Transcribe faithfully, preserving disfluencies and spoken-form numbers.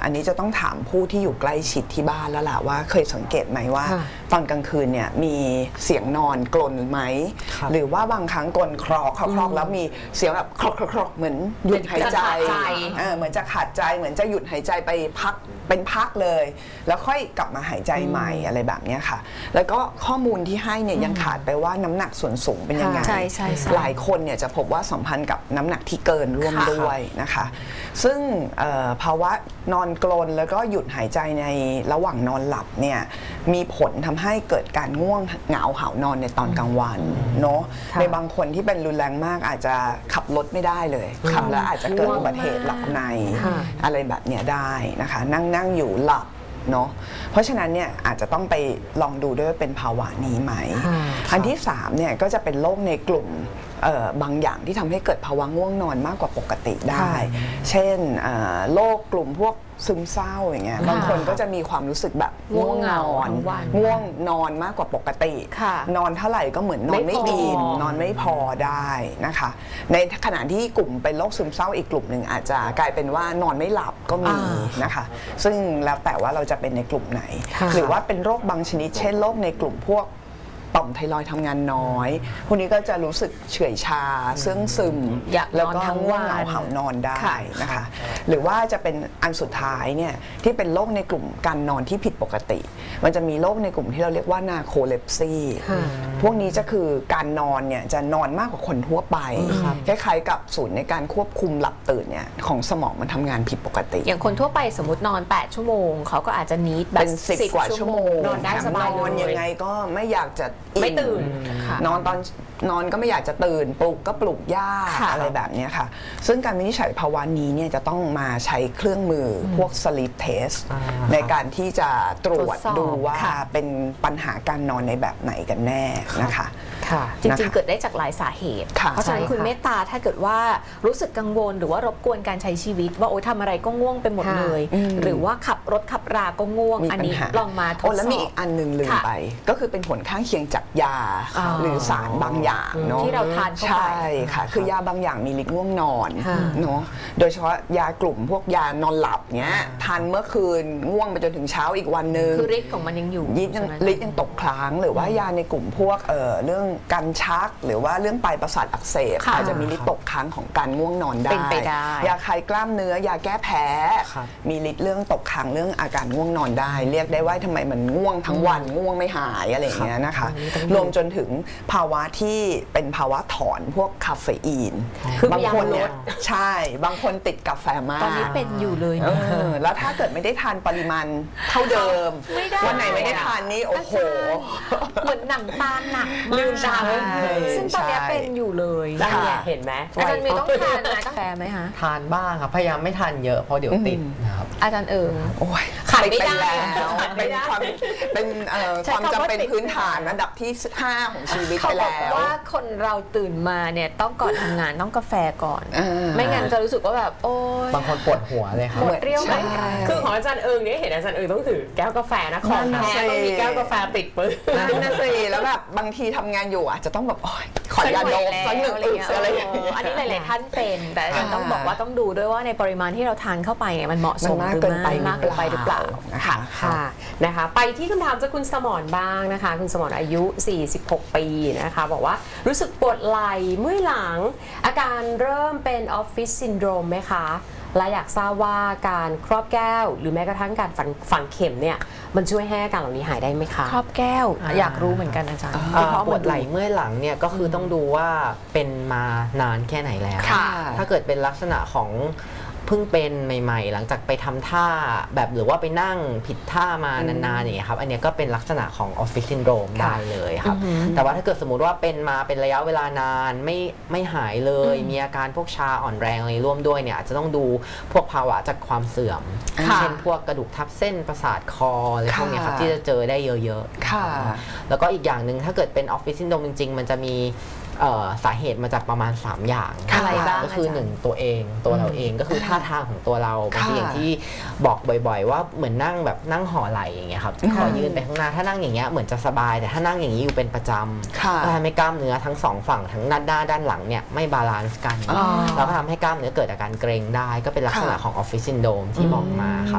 อันนี้จะต้องถามผู้ที่อยู่ใกล้ชิดที่บ้านแล้วล่ะว่าเคยสังเกตไหมว่าตอนกลางคืนเนี่ยมีเสียงนอนกลนไหมหรือว่าบางครั้งกลนคลอกคลอกแล้วมีเสียงแบบคลอกคลอกเหมือนหยุดหายใจเหมือนจะขาดใจเหมือนจะหยุดหายใจไปพักเป็นพักเลยแล้วค่อยกลับมาหายใจใหม่อะไรแบบนี้ค่ะแล้วก็ข้อมูลที่ให้เนี่ยยังขาดไปว่าน้ำหนักส่วนสูงเป็นยังไงหลายคนเนี่ยจะพบว่าสัมพันธ์กับน้ำหนักที่เกินร่วมด้วยนะคะซึ่งภาวะนอนกรนแล้วก็หยุดหายใจในระหว่างนอนหลับเนี่ยมีผลทำให้เกิดการง่วงเหงาหาวนอนในตอนกลางวันเนาะในบางคนที่เป็นรุนแรงมากอาจจะขับรถไม่ได้เลยขับแล้วอาจจะเกิดอุบัติเหตุหลับในอะไรแบบเนี้ยได้นะคะนั่งนั่งอยู่หลับเนาะเพราะฉะนั้นเนี่ยอาจจะต้องไปลองดูด้วยว่าเป็นภาวะนี้ไหมอันที่สามเนี่ยก็จะเป็นโรคในกลุ่มบางอย่างที่ทำให้เกิดภาวะง่วงนอนมากกว่าปกติได้เช่นโรคกลุ่มพวกซึมเศร้าอย่างเงี้ยบางคนก็จะมีความรู้สึกแบบง่วงนอนง่วงนอนมากกว่าปกตินอนเท่าไหร่ก็เหมือนนอนไม่อิ่มนอนไม่พอได้นะคะในขณะที่กลุ่มเป็นโรคซึมเศร้าอีกกลุ่มหนึ่งอาจจะกลายเป็นว่านอนไม่หลับก็มีนะคะซึ่งแล้วแต่ว่าเราจะเป็นในกลุ่มไหนหรือว่าเป็นโรคบางชนิดเช่นโรคในกลุ่มพวกต่อมไทรอยด์ทำงานน้อยพวกนี้ก็จะรู้สึกเฉื่อยชาเสื่องซึมแล้วก็ง่วงเหงาหาวนอนได้นะคะหรือว่าจะเป็นอันสุดท้ายเนี่ยที่เป็นโรคในกลุ่มการนอนที่ผิดปกติมันจะมีโรคในกลุ่มที่เราเรียกว่านาโคเลปซีพวกนี้จะคือการนอนเนี่ยจะนอนมากกว่าคนทั่วไปคล้ายๆกับศูนย์ในการควบคุมหลับตื่นเนี่ยของสมองมันทำงานผิดปกติอย่างคนทั่วไปสมมตินอนแปดชั่วโมงเขาก็อาจจะนีดแบบสิบกว่าชั่วโมงนอนได้สบายนอนยังไงก็ไม่อยากจะไม่ตื่นนอนตอนนอนก็ไม่อยากจะตื่นปลุกก็ปลุกยากอะไรแบบนี้ค่ะซึ่งการวินิจฉัยภาวะนี้เนี่ยจะต้องมาใช้เครื่องมือพวก sleep test ในการที่จะตรวจดูว่าเป็นปัญหาการนอนในแบบไหนกันแน่นะคะจริงๆเกิดได้จากหลายสาเหตุเพราะฉะนั้นคุณเมตตาถ้าเกิดว่ารู้สึกกังวลหรือว่ารบกวนการใช้ชีวิตว่าโอ๊ยทำอะไรก็ง่วงไปหมดเลยหรือว่าขับรถขับราก็ง่วงอันนี้ลองมาทดสอบแล้วมีอีกอันหนึ่งลืมไปก็คือเป็นผลข้างเคียงจากยาหรือสารบางอย่างเนาะที่เราทานเข้าไปใช่ค่ะคือยาบางอย่างมีฤทธิ์ง่วงนอนเนาะโดยเฉพาะยากลุ่มพวกยานอนหลับเนี้ยทานเมื่อคืนง่วงไปจนถึงเช้าอีกวันนึงคือฤทธิ์ของมันยังอยู่ฤทธิ์ยังฤทธิ์ยังตกค้างหรือว่ายาในกลุ่มพวกเอ่อเรื่องการชักหรือว่าเรื่องปลายประสาทอักเสบอาจจะมีฤทธิ์ตกค้างของการง่วงนอนได้ยาคลายกล้ามเนื้อยาแก้แพ้มีฤทธิ์เรื่องตกค้างเรื่องอาการง่วงนอนได้เรียกได้ว่าทำไมมันง่วงทั้งวันง่วงไม่หายอะไรอย่างเงี้ยนะคะรวมจนถึงภาวะที่เป็นภาวะถอนพวกคาเฟอีนบางคนเนี่ยใช่บางคนติดกาแฟมากตอนนี้เป็นอยู่เลยแล้วถ้าเกิดไม่ได้ทานปริมาณเท่าเดิมวันไหนไม่ได้ทานนี่โอ้โหเหมือนหนังตาหนักลืมตาซึ่งตอนนี้เป็นอยู่เลยเห็นไหมอาจารย์มีต้องทานนะกาแฟไหมคะทานบ้างครับพยายามไม่ทานเยอะเพราะเดี๋ยวติดนะครับอาจารย์เอิงโอ้ยขายไม่ได้เป็นความเป็นความจำเป็นพื้นฐานระดับที่ห้าของชีวิตไปแล้วว่าคนเราตื่นมาเนี่ยต้องก่อนทำงานต้องกาแฟก่อนไม่งั้นจะรู้สึกว่าแบบโอ้ยบางคนปวดหัวเลยครับปวดเรี่ยวไหมคือของอาจารย์เอิงเนี่ยเห็นอาจารย์เอิงต้องถือแก้วกาแฟนะของแท้ต้องมีแก้วกาแฟติดปืนนั่นน่ะสิแล้วแบบบางทีทำงานอยู่อาจจะต้องแบบขอยาโดบสักหนึ่งอึกอะไรอย่างเงี้ยอันนี้หลายๆท่านเป็นแต่ต้องบอกว่าต้องดูด้วยว่าในปริมาณที่เราทานเข้าไปเนี่ยมันเหมาะสมหรือไม่มากเกินไปหรือเปล่าค่ะค่ะนะคะไปที่คำถามจากคุณสมรบ้างนะคะคุณสมรอายุสี่สิบหกปีนะคะบอกว่ารู้สึกปวดไหล่เมื่อยหลังอาการเริ่มเป็นออฟฟิศซินโดรมไหมคะและอยากทราบว่าการครอบแก้วหรือแม้กระทั่งการฝังฝังเข็มเนี่ยมันช่วยให้อาการเหล่านี้หายได้ไหมคะครอบแก้วอยากรู้เหมือนกันอาจารย์ปวดไหล่เมื่อยหลังเนี่ยก็คือต้องดูว่าเป็นมานานแค่ไหนแล้วถ้าเกิดเป็นลักษณะของเพิ่งเป็นใหม่ๆหลังจากไปทำท่าแบบหรือว่าไปนั่งผิดท่ามานานๆอย่างเงี้ยครับอันนี้ก็เป็นลักษณะของออฟฟิศซินโดรมได้เลยครับแต่ว่าถ้าเกิดสมมุติว่าเป็นมาเป็นระยะเวลานานไม่ไม่หายเลยมีอาการพวกชาอ่อนแรงอะไรร่วมด้วยเนี่ยอาจจะต้องดูพวกภาวะจากความเสื่อมเช่นพวกกระดูกทับเส้นประสาทคออะไรพวกนี้ครับที่จะเจอได้เยอะๆแล้วก็อีกอย่างหนึ่งถ้าเกิดเป็นออฟฟิศซินโดรมจริงๆมันจะมีสาเหตุมาจากประมาณสามอย่างอะไรบ้างก็คือหนึ่งตัวเองตัวเราเองก็คือท่าทางของตัวเราบางทีอย่างที่บอกบ่อยๆว่าเหมือนนั่งแบบนั่งห่อไหล่อย่างเงี้ยครับขอยืนไปข้างหน้าถ้านั่งอย่างเงี้ยเหมือนจะสบายแต่ถ้านั่งอย่างนี้อยู่เป็นประจำก็ทำให้กล้ามเนื้อทั้งสองฝั่งทั้งด้านหน้าด้านหลังเนี่ยไม่บาลานซ์กันแล้วก็ทำให้กล้ามเนื้อเกิดอาการเกร็งได้ก็เป็นลักษณะของออฟฟิศซินโดรมที่บอกมาครับ